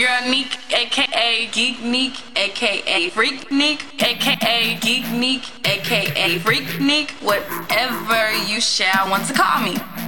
girl Neek, aka Geek Neek, aka Freak Neek, aka Geek Neek, aka Freak Neek, whatever you shall want to call me.